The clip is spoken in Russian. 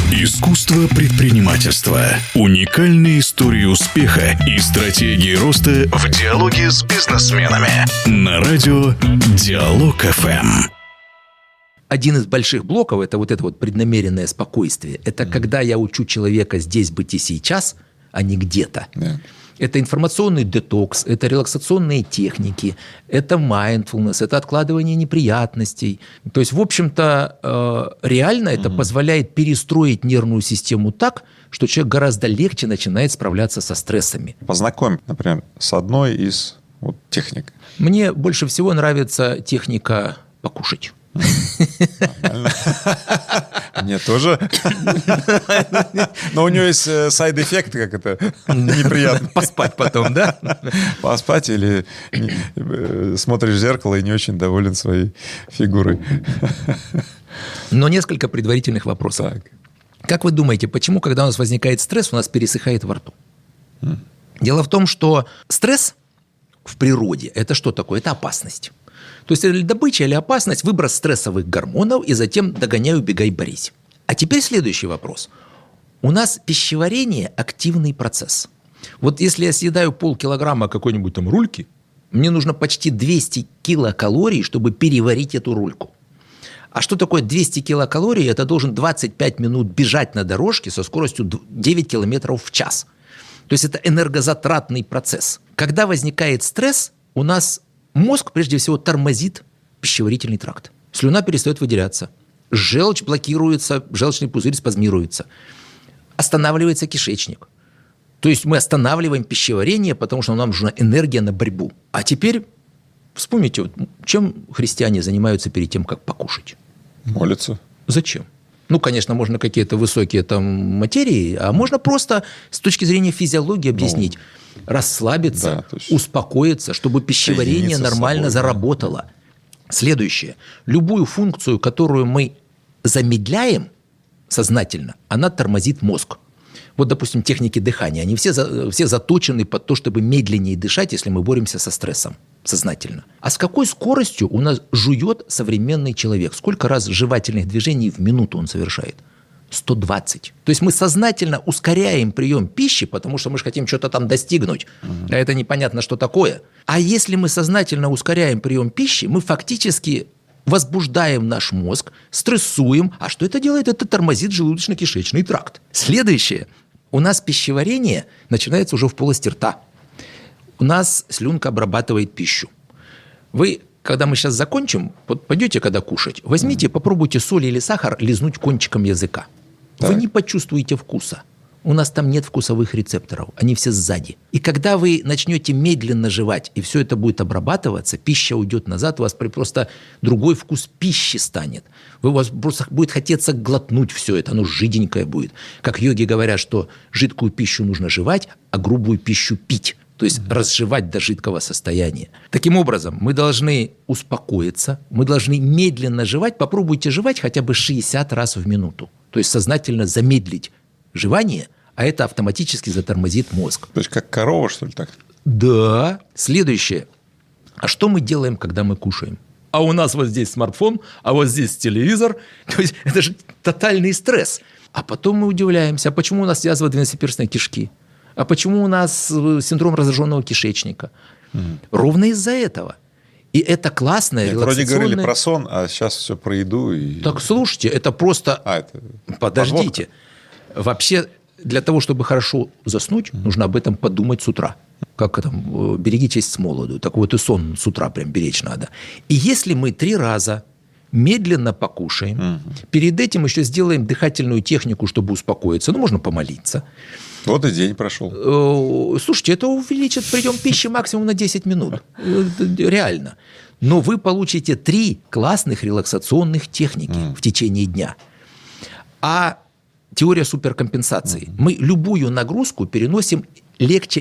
Искусство предпринимательства. Уникальные истории успеха и стратегии роста в диалоге с бизнесменами. На радио Диалог ФМ. Один из больших блоков – это вот преднамеренное спокойствие. Это когда я учу человека здесь быть и сейчас, а не где-то. Да. Это информационный детокс, это релаксационные техники, это mindfulness, это откладывание неприятностей. То есть, в общем-то, реально это позволяет перестроить нервную систему так, что человек гораздо легче начинает справляться со стрессами. Познакомь, например, с одной из техник. Мне больше всего нравится техника покушать. Мне тоже. Но у него есть сайд-эффект, как это неприятно. Поспать потом, да? Поспать или смотришь в зеркало и не очень доволен своей фигурой. Но несколько предварительных вопросов. Так. Как вы думаете, почему, когда у нас возникает стресс, у нас пересыхает во рту? Дело в том, что стресс в природе – это что такое? Это опасность. То есть, или добыча, или опасность, выброс стрессовых гормонов, и затем догоняй, убегай, борись. А теперь следующий вопрос. У нас пищеварение – активный процесс. Вот если я съедаю полкилограмма какой-нибудь там рульки, мне нужно почти 200 килокалорий, чтобы переварить эту рульку. А что такое 200 килокалорий? Это должен 25 минут бежать на дорожке со скоростью 9 километров в час. То есть, это энергозатратный процесс. Когда возникает стресс, у нас мозг, прежде всего, тормозит пищеварительный тракт. Слюна перестает выделяться. Желчь блокируется, желчный пузырь спазмируется. Останавливается кишечник. То есть мы останавливаем пищеварение, потому что нам нужна энергия на борьбу. А теперь вспомните, чем христиане занимаются перед тем, как покушать? Молятся. Зачем? Конечно, можно какие-то высокие там материи, а можно просто с точки зрения физиологии объяснить. Расслабиться, успокоиться, чтобы пищеварение нормально заработало. Следующее. Любую функцию, которую мы замедляем сознательно, она тормозит мозг. Вот, допустим, техники дыхания. Они все заточены под то, чтобы медленнее дышать, если мы боремся со стрессом сознательно. А с какой скоростью у нас жует современный человек? Сколько раз жевательных движений в минуту он совершает? 120. То есть мы сознательно ускоряем прием пищи, потому что мы же хотим что-то там достигнуть. А это непонятно, что такое. А если мы сознательно ускоряем прием пищи, мы фактически возбуждаем наш мозг, стрессуем. А что это делает? Это тормозит желудочно-кишечный тракт. Следующее. У нас пищеварение начинается уже в полости рта. У нас слюнка обрабатывает пищу. Вы, когда мы сейчас закончим, пойдете когда кушать, возьмите, попробуйте соль или сахар лизнуть кончиком языка. Так. Вы не почувствуете вкуса. У нас там нет вкусовых рецепторов, они все сзади. И когда вы начнете медленно жевать, и все это будет обрабатываться, пища уйдет назад, у вас просто другой вкус пищи станет. У вас просто будет хотеться глотнуть все это, оно жиденькое будет. Как йоги говорят, что жидкую пищу нужно жевать, а грубую пищу пить. То есть разжевать до жидкого состояния. Таким образом, мы должны успокоиться, мы должны медленно жевать. Попробуйте жевать хотя бы 60 раз в минуту. То есть сознательно замедлить жевание, а это автоматически затормозит мозг. То есть как корова, что ли, так? Да. Следующее. А что мы делаем, когда мы кушаем? А у нас вот здесь смартфон, а вот здесь телевизор. То есть это же тотальный стресс. А потом мы удивляемся, а почему у нас язва двенадцатиперстной кишки? А почему у нас синдром раздраженного кишечника? Ровно из-за этого. И это классное релаксационное... Вроде говорили про сон, а сейчас все про еду. Так слушайте, это просто... Подождите. Вообще, для того, чтобы хорошо заснуть, нужно об этом подумать с утра. Как там, береги честь с молоду. Так вот и сон с утра прям беречь надо. И если мы 3 раза медленно покушаем, перед этим еще сделаем дыхательную технику, чтобы успокоиться, можно помолиться. Вот и день прошел. Слушайте, это увеличит прием пищи максимум на 10 минут. Реально. Но вы получите 3 классных релаксационных техники в течение дня. А теория суперкомпенсации. Мы любую нагрузку переносим легче